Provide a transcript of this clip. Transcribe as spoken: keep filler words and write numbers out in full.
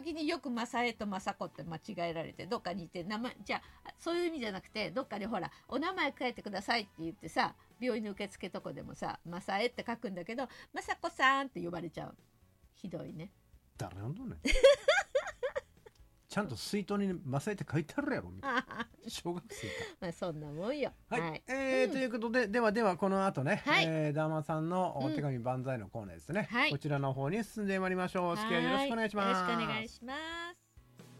時によくマサエとマサコって間違えられて、どっかにいて名前じゃあそういう意味じゃなくて、どっかでほらお名前書いてくださいって言ってさ、病院の受付とこでもさマサエって書くんだけど、マサコさんって呼ばれちゃう。ひどいね。 誰なんだねちゃんと水筒にマサエって書いてあるやろみたいな小学生か。 まあそんなもんよ。 はい、 はい、 えーうんということで、ではではこの後ね、 はいえー、ダーマさんのおうん手紙万歳のコーナーですね、 はいこちらの方に進んでまいりましょう。お付き合いよろしくお願いします。 よろしくお願いします。